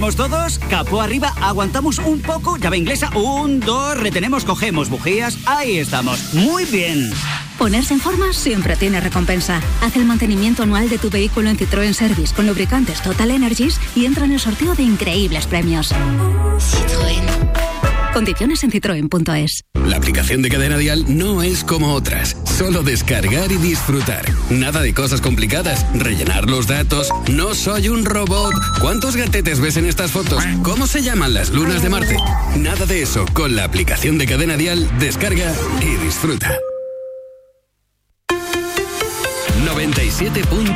¿Estamos todos? Capó arriba, aguantamos un poco, llave inglesa, 1, 2, retenemos, cogemos, bujías, ahí estamos. Muy bien. Ponerse en forma siempre tiene recompensa. Haz el mantenimiento anual de tu vehículo en Citroën Service con lubricantes Total Energies y entra en el sorteo de increíbles premios. Citroën. Condiciones en citroen.es. La aplicación de Cadena Dial no es como otras. Solo descargar y disfrutar. Nada de cosas complicadas. Rellenar los datos. No soy un robot. ¿Cuántos gatetes ves en estas fotos? ¿Cómo se llaman las lunas de Marte? Nada de eso. Con la aplicación de Cadena Dial, descarga y disfruta. 97.